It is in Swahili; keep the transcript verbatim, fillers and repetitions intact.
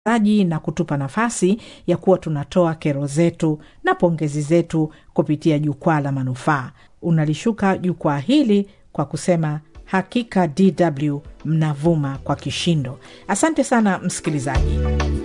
na kutupa nafasi ya kuwa tunatoa kero zetu na pongezi zetu kupitia jukwaa la manufaa. Unalishuka jukwaa hili kwa kusema hakika D W mnavuma kwa kishindo. Asante sana msikilizaji.